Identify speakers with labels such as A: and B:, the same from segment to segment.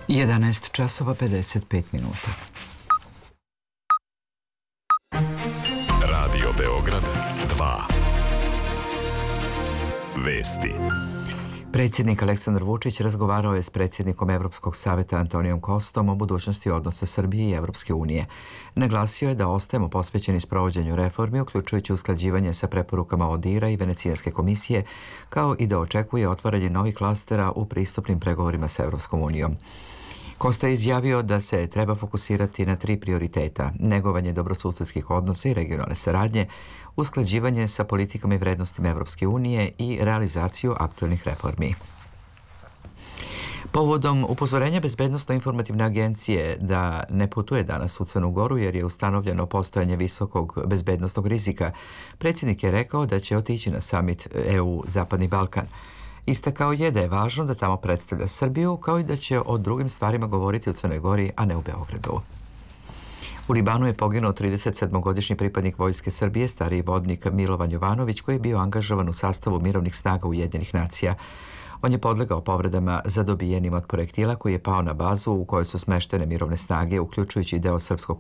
A: 11 časova 55 minuta.
B: Radio Beograd 2. Vesti.
A: Predsjednik Aleksandar Vučić razgovarao je s predsjednikom Evropskog saveta Antonijom Kostom o budućnosti odnosa Srbije i Evropske unije. Naglasio je da ostajemo posvećeni sprovođenju reformi, uključujući usklađivanje sa preporukama ODIHR-a i Venecijanske komisije, kao i da očekuje otvaranje novih klastera u pristupnim pregovorima sa Evropskom unijom. Kosta je izjavio da se treba fokusirati na 3 prioriteta: negovanje dobrosusedskih odnosa i regionalne saradnje, usklađivanje sa politikama i vrednostima Evropske unije i realizaciju aktuelnih reformi. Povodom upozorenja Bezbednosno-informativne agencije da ne putuje danas u Crnu Goru jer je ustanovljeno postojanje visokog bezbednosnog rizika, predsjednik je rekao da će otići na samit EU Zapadni Balkan. Istakao je da je važno da tamo predstavlja Srbiju, kao i da će o drugim stvarima govoriti u Crnoj Gori, a ne u Beogradu. U Libanu je poginuo 37-godišnji pripadnik Vojske Srbije, stariji vodnik Milovan Jovanović, koji je bio angažovan u sastavu mirovnih snaga Ujedinjenih nacija. On je podlegao povredama zadobijenim od projektila koji je pao na bazu u kojoj su smeštene mirovne snage, uključujući deo srpskog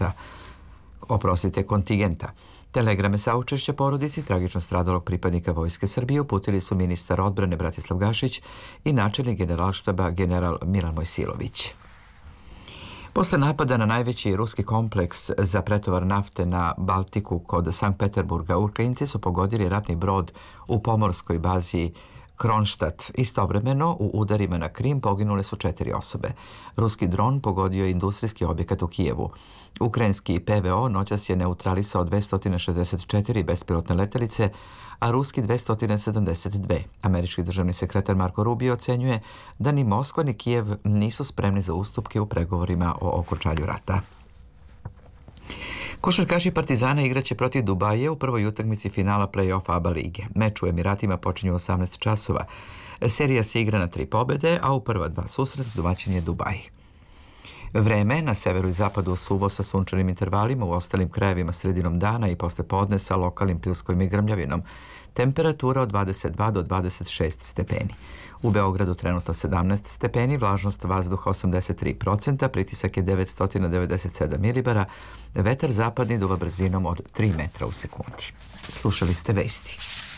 A: kontingenta. Telegrame saučešća porodici tragično stradalog pripadnika Vojske Srbije uputili su ministar odbrane Bratislav Gašić i načelnik generalštaba general Milan Mojsilović. Posle napada na najveći ruski kompleks za pretovar nafte na Baltiku kod Sankt Peterburga, Ukrajinci su pogodili ratni brod u pomorskoj bazi Kronštat. Istovremeno, u udarima na Krim poginule su 4 osobe. Ruski dron pogodio je industrijski objekat u Kijevu. Ukrajinski PVO noćas je neutralisao 264 bespilotne letelice, a ruski 272. Američki državni sekretar Marko Rubio ocenjuje da ni Moskva ni Kijev nisu spremni za ustupke u pregovorima o okončanju rata. Košarkaši Partizana igraće protiv Dubaije u prvoj utakmici finala play-off ABA lige. Meč u Emiratima počinje u 18 časova. Serija se igra na 3 pobjede, a u prva 2 susreta domaćin je Dubaj. Vreme na severu i zapadu suvo sa sunčanim intervalima, u ostalim krajevima sredinom dana i posle podne sa lokalnim pljuskovima i grmljavinom. Temperatura od 22 do 26 stepeni. U Beogradu trenutno 17 stepeni, vlažnost vazduha 83%, pritisak je 997 milibara, vetar zapadni duva brzinom od 3 metra u sekundi. Slušali ste vesti.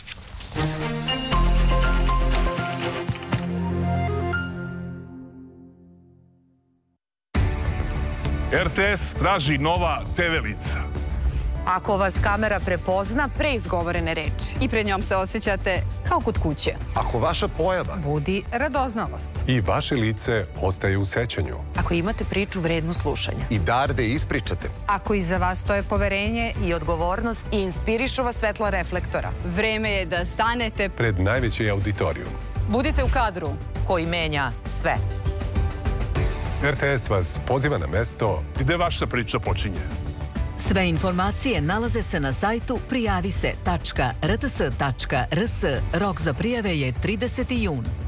C: RTS traži nova TV lica.
D: Ako vas kamera prepozna pre izgovorene reči
E: i pred njom se osjećate kao kod kuće.
F: Ako vaša pojava
D: budi radoznalost
G: i vaše lice ostaje u sećanju.
D: Ako imate priču vrednu slušanja
F: i dar da ispričate.
D: Ako iza vas stoje poverenje i odgovornost i inspirišu vas svetla reflektora.
E: Vreme je da stanete
G: pred najveći auditorijum.
E: Budite u kadru
D: koji menja sve.
G: RTS vas poziva na mesto
C: gde vaša priča počinje.
H: Sve informacije nalaze se na sajtu prijavise.rts.rs. Rok za prijave je 30. jun.